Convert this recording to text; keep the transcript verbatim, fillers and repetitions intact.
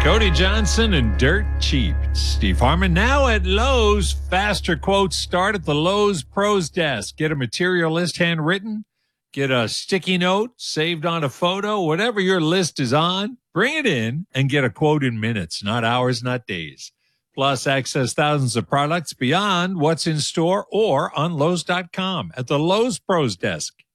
Cody Johnson and Dirt Cheap. Steve Harmon now at Lowe's. Faster quotes start at the Lowe's Pros Desk. Get a material list handwritten. Get a sticky note saved on a photo. Whatever your list is on, bring it in and get a quote in minutes, not hours, not days. Plus, access thousands of products beyond what's in store or on Lowe's dot com at the Lowe's Pros Desk.